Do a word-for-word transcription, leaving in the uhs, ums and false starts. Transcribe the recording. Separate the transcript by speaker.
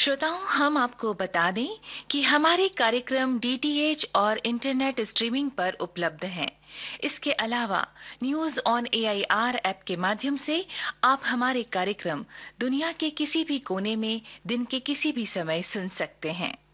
Speaker 1: श्रोताओं, हम आपको बता दें कि हमारे कार्यक्रम डी टी एच और इंटरनेट स्ट्रीमिंग पर उपलब्ध हैं। इसके अलावा news on A I R app के माध्यम से आप हमारे कार्यक्रम दुनिया के किसी भी कोने में दिन के किसी भी समय सुन सकते हैं।